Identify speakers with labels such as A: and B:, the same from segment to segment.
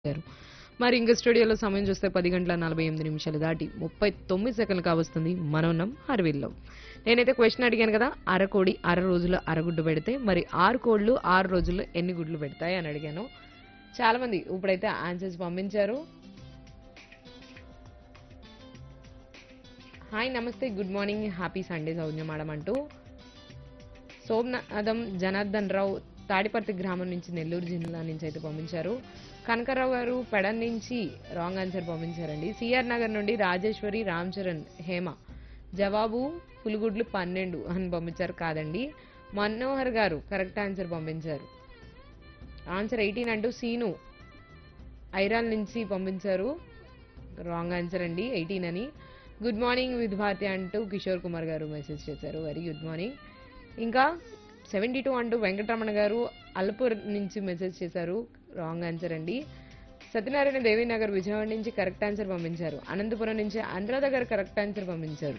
A: గారు. మరి ఇంక స్టూడియోలో సమయం చూస్తే 10 గంటల 48 నిమిషాలు దాటి 39 సెకండ్లు కావస్తుంది. మనం ఉన్నాం హర్విల్లో. నేనైతే క్వశ్చన్ అడిగాను కదా, అరకోడి అర రోజుల్లో అరగుడ్డు పెడితే మరి 6 కోళ్ళు 6 రోజుల్లో ఎన్ని గుడ్లు పెడతాయి అని అడిగాను. చాలా మంది ఇప్పుడైతే ఆన్సర్స్ పంపించారు. హాయ్ నమస్తే, good morning, happy Sunday Saujna madam అంటూ సోమనాథం జనార్దన్ రావు తాడిపర్తి గ్రామం నుంచి నెల్లూరు జిల్లా నుంచి అయితే పంపించారు. కనకరావు గారు పెడన్ నుంచి రాంగ్ ఆన్సర్ పంపించారండి. సిఆర్ నగర్ నుండి రాజేశ్వరి రామ్ చరణ్ హేమ జవాబు పులిగుడ్లు 12 అని పంపించారు. కాదండి, మనోహర్ గారు కరెక్ట్ ఆన్సర్ పంపించారు. ఆన్సర్ 18 అంటూ సీను ఐరాల్ నుంచి పంపించారు. రాంగ్ ఆన్సర్ అండి, 18 అని. గుడ్ మార్నింగ్ విత్ భారతి అంటూ కిషోర్ కుమార్ గారు మెసేజ్ చేశారు. Very good morning. ఇంకా 72 అంటూ వెంకటరమణ గారు అల్పూర్ నుంచి మెసేజ్ చేశారు. రాంగ్ ఆన్సర్ అండి. సత్యనారాయణ దేవీనగర్ విజయవాడ నుంచి కరెక్ట్ ఆన్సర్ పంపించారు. అనంతపురం నుంచి అనురాధ గారు కరెక్ట్ ఆన్సర్ పంపించారు.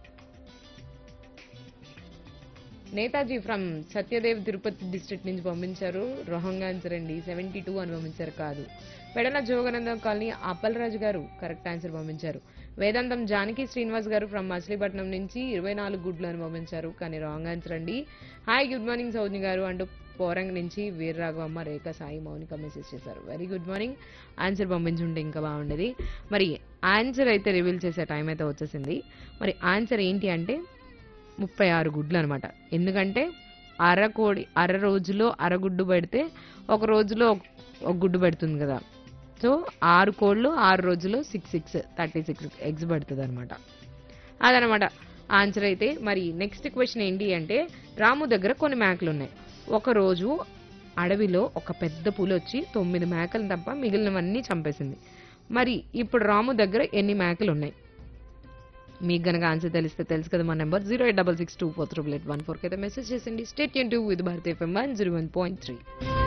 A: నేతాజీ ఫ్రమ్ సత్యదేవ్ తిరుపతి డిస్ట్రిక్ట్ నుంచి పంపించారు. రాంగ్ ఆన్సర్ అండి, 72 అని పంపించారు. కాదు. పెడల జోగనందం కాలనీ అప్పలరాజు గారు కరెక్ట్ ఆన్సర్ పంపించారు. వేదాంతం జానకి శ్రీనివాస్ గారు ఫ్రమ్ మచిలీపట్నం నుంచి 24 గుడ్లు అని పంపించారు. కానీ రాంగ్ ఆన్సర్ అండి. హాయ్ గుడ్ మార్నింగ్ సౌజ్ఞ గారు అంటూ పోరంగ్ నుంచి వీర్రాఘవమ్మ రేఖ సాయి మౌనిక మెసేజ్ చేశారు. Very good morning. ఆన్సర్ పంపించుంటే ఇంకా బాగుండేది. మరి ఆన్సర్ అయితే రివీల్ చేసే టైం అయితే వచ్చేసింది. మరి ఆన్సర్ ఏంటి అంటే 36 గుడ్లు అనమాట. ఎందుకంటే అర రోజులో అరగుడ్డు పెడితే ఒక రోజులో ఒక గుడ్డు పెడుతుంది కదా. సో 6 కోళ్ళు 6 రోజుల్లో 36 ఎగ్స్ పడుతుంది అనమాట. అదనమాట ఆన్సర్ అయితే. మరి నెక్స్ట్ క్వశ్చన్ ఏంటి అంటే, రాము దగ్గర కొన్ని మేకలు ఉన్నాయి. ఒక రోజు అడవిలో ఒక పెద్ద పులి వచ్చి 9 మేకలు తప్ప మిగిలినవన్నీ చంపేసింది. మరి ఇప్పుడు రాము దగ్గర ఎన్ని మేకలు ఉన్నాయి? మీకు గనక ఆన్సర్ తెలిస్తే తెలుసు కదా, మా నెంబర్ 08662438814 అయితే మెసేజ్ చేసింది. State Yoon 2 with Bharati FM 101.3.